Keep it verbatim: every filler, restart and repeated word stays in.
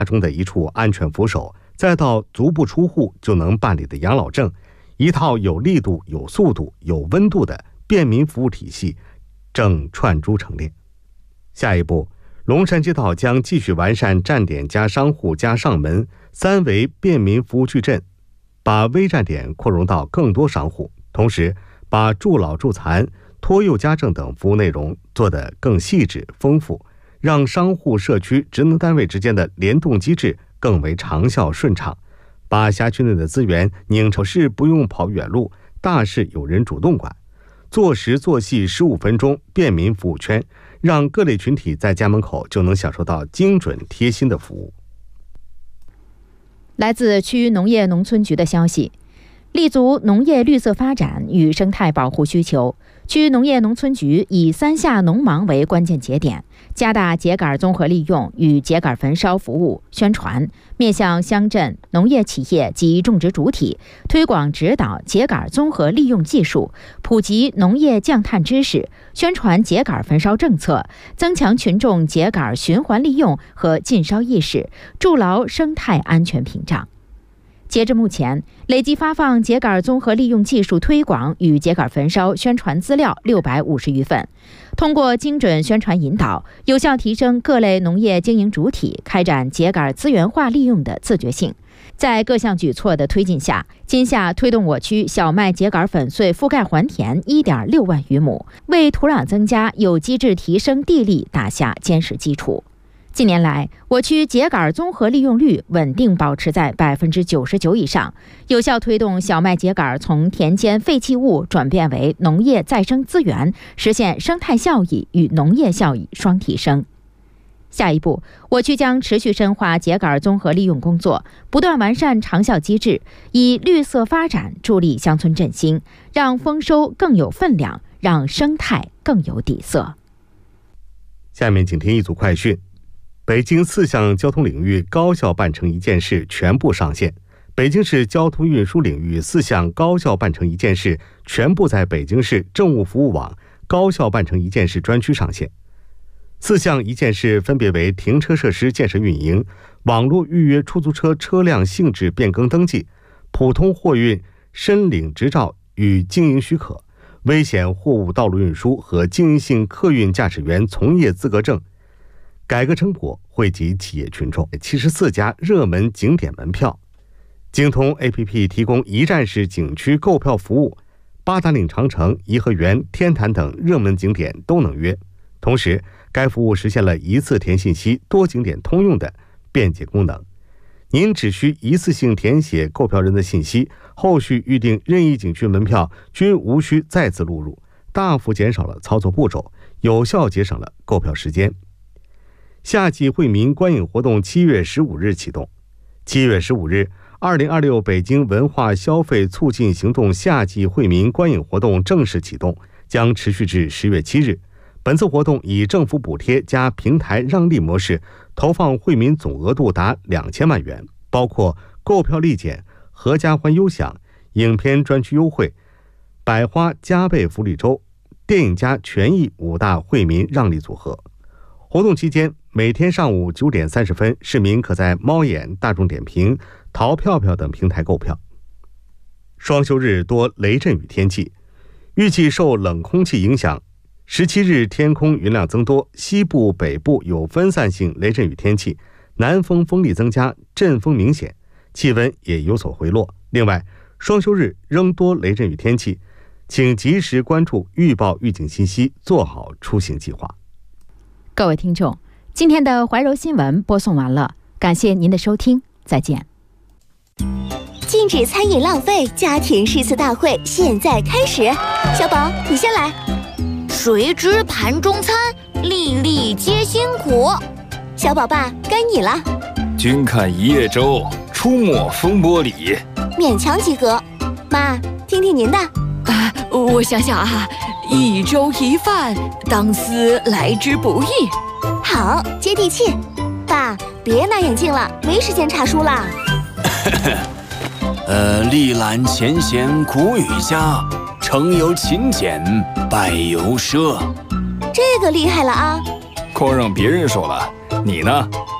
中的一处安全扶手，再到足不出户就能办理的养老证，一套有力度、有速度、有温度的便民服务体系正串珠成列。下一步，龙山街道将继续完善站点加商户加上门三维便民服务矩阵，把微站点扩容到更多商户，同时把助老助残、托幼家政等服务内容做得更细致丰富，让商户、社区、职能单位之间的联动机制更为长效顺畅，把辖区内的资源拧成事不用跑远路，大事有人主动管，做实做细十五分钟便民服务圈，让各类群体在家门口就能享受到精准贴心的服务。 来自区农业农村局的消息，立足农业绿色发展与生态保护需求，区农业农村局以三下农忙为关键节点，加大秸秆综合利用与秸秆焚烧服务宣传，面向乡镇、农业企业及种植主体，推广指导秸秆综合利用技术，普及农业降碳知识，宣传秸秆焚烧政策，增强群众秸秆循环利用和禁烧意识，筑牢生态安全屏障。截至目前，累计发放秸秆综合利用技术推广与秸秆焚烧宣传资料六百五十余份。通过精准宣传引导，有效提升各类农业经营主体开展秸秆资源化利用的自觉性。在各项举措的推进下，今夏推动我区小麦秸秆粉碎覆盖还田 一点六万余亩，为土壤增加、有机质提升地力打下坚实基础。近年来，我区秸秆综合利用率稳定保持在百分之九十九以上，有效推动小麦秸秆从田间废弃物转变为农业再生资源，实现生态效益与农业效益双提升。下一步，我区将持续深化秸秆综合利用工作，不断完善长效机制，以绿色发展助力乡村振兴，让丰收更有分量，让生态更有底色。 下面请听一组快讯。北京四项交通领域高效办成一件事全部上线。北京市交通运输领域四项高效办成一件事全部在北京市政务服务网高效办成一件事专区上线。四项一件事分别为停车设施建设运营、网络预约出租车车辆性质变更登记、普通货运申领执照与经营许可、危险货物道路运输和经营性客运驾驶员从业资格证。改革成果惠及企业群众，七十四家热门景点门票。京通 A P P 提供一站式景区购票服务，八达岭长城、颐和园、天坛等热门景点都能约。同时，该服务实现了一次填信息、多景点通用的便捷功能。您只需一次性填写购票人的信息，后续预订任意景区门票均无需再次录入，大幅减少了操作步骤，有效节省了购票时间。夏季惠民观影活动七月十五日启动。七月十五日，二零二六北京文化消费促进行动夏季惠民观影活动正式启动，将持续至十月七日。本次活动以政府补贴加平台让利模式，投放惠民总额度达两千万元，包括购票立减、合家欢优享、影片专区优惠、百花加倍福利周、电影加权益五大惠民让利组合。活动期间，每天上午九点三十分，市民可在猫眼、大众点评、淘票票等平台购票。双休日多雷阵雨天气，预计受冷空气影响，十七日天空云量增多，西部、北部有分散性雷阵雨天气，南风风力增加，阵风明显，气温也有所回落。另外，双休日仍多雷阵雨天气，请及时关注预报预警信息，做好出行计划。 各位听众，今天的怀柔新闻播送完了，感谢您的收听，再见。 禁止餐饮浪费家庭诗词大会现在开始，小宝你先来。 谁知盘中餐，粒粒皆辛苦。 小宝爸该你了。 君看一叶舟，出没风波里。 勉强及格。妈，听听您的。 啊，我想想啊，一粥一饭，当思来之不易。 好，接地气。爸，别拿眼镜了，没时间查书啦。 呃，历览前贤古语家，成由勤俭，败由奢。 这个厉害了啊！ 光让别人说了，你呢？